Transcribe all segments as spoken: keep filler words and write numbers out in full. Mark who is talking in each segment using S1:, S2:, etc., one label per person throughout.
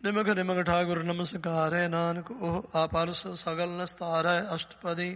S1: ਨਿਮਕ ਨਿਮਕ ਠਾਕੁਰ ਨਮਸਕਾਰੈ। ਨਾਨਕ ਉਹ ਆਪਰਸ ਸਗਲ ਨਸਤਾਰੈ। ਅਸ਼ਟਪਦੀ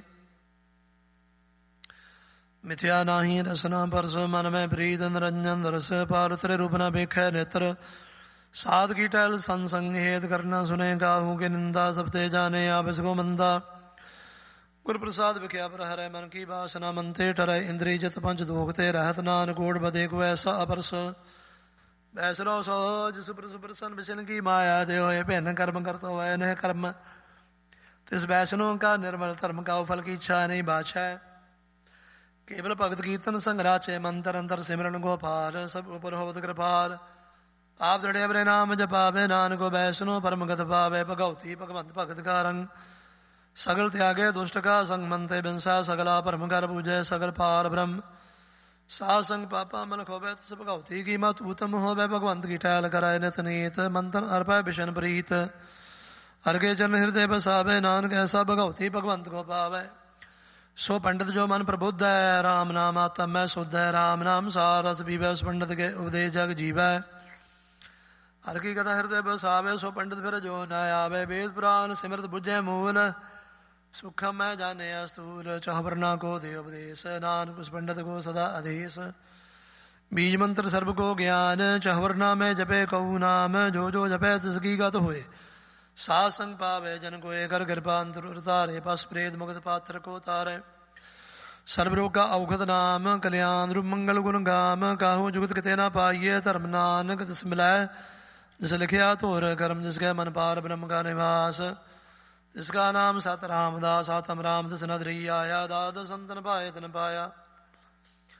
S1: ਮਿਥਿਆ ਨਾਹੀ ਰਸਨਾ ਪਰਸ। ਮਨ ਮੈਂ ਪ੍ਰੀਤ ਨਿਰੰਜਨ ਦਰਸ। ਪਾਰ ਤੇਰੇ ਰੂਪ ਨਾ ਵੇਖੈ ਨੇਤਰ। ਸਾਧ ਕੀ ਟਹਿਲ ਸੰਸੰਗ ਹੇਤ ਕਰਨਾ ਸੁਨੇ। ਕਾਹੂ ਕੇ ਨਿੰਦਾ ਸਭ ਤੇ ਜਾਣੇ ਆਪਸ ਕੋ ਮੰਦਾ। ਗੁਰ ਪ੍ਰਸਾਦ ਵਿਖਿਆ ਪਰ ਹਰੈ ਮਨ ਕੀ ਬਾਸਨਾ। ਮਨ ਤੇ ਟਰੈ ਇੰਦਰੀ ਜਿਤ ਪੰਚ ਦੋਖ ਤੇ ਰਹਿਤ। ਨਾਨਕ ਕੋਟ ਬਦੇ ਕੋ ਐਸਾ ਅਪਰਸ। ਵੈਸਰੋ ਸੋਜ ਸੁਪਰ ਸੁਪਰਸਨ ਵਿਸ਼ਨ ਕੀ ਮਾਇਆ। ਦੇ ਹੋਏ ਭਿੰਨ ਕਰਮ ਕਰਤ ਹੋਏ ਨਹਿ ਕਰਮ। ਤਿਸ ਵੈਸ਼ਨੋ ਕਾ ਨਿਰਮਲ ਧਰਮ ਕਾਉ ਫਲ ਕੀ ਇੱਛਾ ਨਹੀਂ ਬਾਛੈ। ਕੇਵਲ ਭਗਤ ਕੀਰਤਨ ਸੰਗ ਰਾਚੇ। ਮੰਤਰ ਅੰਤਰ ਸਿਮਰਨ ਗੋਪਾਲ। ਸਭ ਉਪਰ ਹੋਵਤ ਕਿਰਪਾਲ। ਆਪ ਦੜੇ ਬਰੇ ਨਾਮ ਜਪਾਵੇ। ਨਾਨਕੋ ਵੈਸ਼ਨੋ ਪਰਮ ਗਤ ਪਾਵੇ। ਭਗਉਤੀ ਭਗਵੰਤ ਭਗਤ ਕਾ ਰੰਗ। ਸਗਲ ਤਿਆਗੇ ਦੁਸ਼ਟ ਕਾ ਸੰਗ। ਮਨ ਤੇ ਬਿਨਸਾ ਸਗਲਾ ਭਰਮ ਕਰ ਪੂਜੈ। ਸਗਲ ਪਾਰ ਬ੍ਰਹਮ ਸਾਧ ਸੰਗ ਪਾਪਾ ਮਨ ਖੋਬੈ। ਤਿਸ ਭਗਉਤੀ ਕੀ ਮਤ ਊਤਮ ਹੋਵੇ। ਭਗਵੰਤ ਕੀ ਟਹਿਲ ਕਰਾਏ ਨਿਤ ਨੀਤ। ਮੰਤਨ ਅਰਪੈ ਬਿਸ਼ਨ ਪ੍ਰੀਤ। ਅਰਗੇ ਚਰਨ ਹਿਰਦੇ ਬਸਾਵੇ। ਨਾਨਕ ਐਸਾ ਭਗਉਤੀ ਭਗਵੰਤ ਕੋ ਪਾਵੇ। ਸੋ ਪੰਡਿਤ ਜੋ ਮਨ ਪ੍ਰਬੁੱਧ ਹੈ। ਰਾਮ ਨਾਮ ਆਤਮ ਮੈਂ ਸੁਧ ਹੈ। ਰਾਮ ਨਾਮ ਸਾਰ ਰਸ ਪੀਵੈ। ਉਸ ਪੰਡਿਤ ਕੇ ਉਪਦੇਸ਼ ਜਗ ਜੀਵੈ। ਹਰਿ ਕੀ ਕਥਾ ਹਿਰਦੇ ਬਸਾਵੇ। ਸੋ ਪੰਡਿਤ ਫਿਰ ਜੋ ਨ ਆਵੇ। ਵੇਦ ਪੁਰਾਨ ਸਿਮਰਤ ਬੁੱਝੈ ਮੂਲ। ਸੁਖਮ ਮੈਂ ਜਾਣਿਆ ਸਤੂਲ। ਚਹੁਬਰਨਾ ਕੋ ਦੇ ਉਪਦੇਸ਼। ਨਾਨਕ ਉਸ ਪੰਡਿਤ ਕੋ ਸਦਾ ਆਦੇਸ਼। ਬੀਜ ਮੰਤਰ ਸਰਬ ਕੋ ਗਿਆਨ। ਚਹੁਬਰਨਾ ਮੈਂ ਜਪੇ ਕਉ ਨਾਮ। ਜੋ ਜੋ ਜਪੈ ਤਿਸ ਕੀ ਗਤ ਹੋਏ। ਸਾਧ ਸੰਗ ਪਾਵੇ ਜਨ ਕੋਏ। ਕਰ ਕਿਰਪਾ ਅੰਤਰ ਤਾਰੇ। ਪਸ ਪ੍ਰੇਤ ਮੁਕਤ ਪਾਤਰ ਕੋ ਤਾਰੇ। ਸਰਬ ਰੋਗ ਕਾ ਔਖਦ ਨਾਮ। ਕਲਿਆਣ ਰੂਪ ਮੰਗਲ ਗੁਣ ਗਾਮ। ਕਾਹੂ ਜੁਗਤ ਕਿਤੇ ਨਾ ਪਾਈਏ। ਧਰਮ ਨਾਨਕ ਤਿਸ ਮਿਲੈ ਜਿਸ ਲਿਖਿਆ ਧੁਰ ਕਰਮ। ਜਿਸ ਕੈ ਮਨ ਪਾਰ ਬ੍ਰਹਮ ਕਾ ਨਿਵਾਸ। ਜਿਸ ਕਾ ਨਾਮ ਸਤ ਰਾਮਦਾਸ। ਆਤਮ ਰਾਮ ਤਿਸ ਨਦਰੀ ਆਇਆ। ਦਾਦ ਸੰਤਨ ਪਾਏ ਤਨ ਪਾਇਆ।